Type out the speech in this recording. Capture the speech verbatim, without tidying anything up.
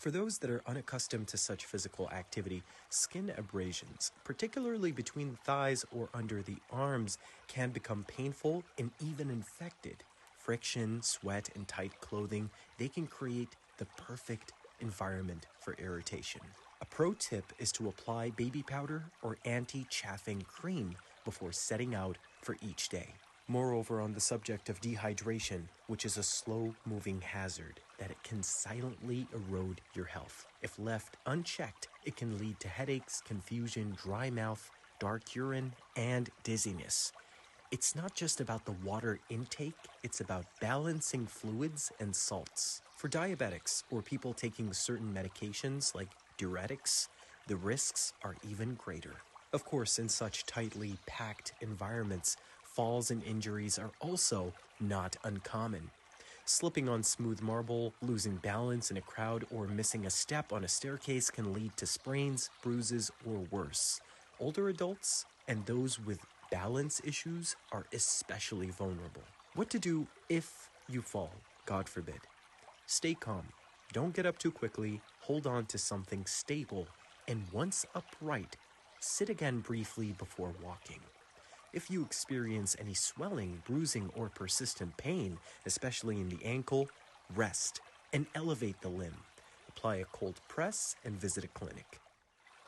For those that are unaccustomed to such physical activity, skin abrasions, particularly between the thighs or under the arms, can become painful and even infected. Friction, sweat, and tight clothing, they can create the perfect environment for irritation. A pro tip is to apply baby powder or anti-chafing cream before setting out for each day. Moreover, on the subject of dehydration, which is a slow-moving hazard, that it can silently erode your health. If left unchecked, it can lead to headaches, confusion, dry mouth, dark urine, and dizziness. It's not just about the water intake, it's about balancing fluids and salts. For diabetics or people taking certain medications like diuretics, the risks are even greater. Of course, in such tightly packed environments, falls and injuries are also not uncommon. Slipping on smooth marble, losing balance in a crowd, or missing a step on a staircase can lead to sprains, bruises, or worse. Older adults and those with balance issues are especially vulnerable. What to do if you fall, God forbid? Stay calm. Don't get up too quickly. Hold on to something stable. And once upright, sit again briefly before walking. If you experience any swelling, bruising, or persistent pain, especially in the ankle, rest and elevate the limb. Apply a cold press and visit a clinic.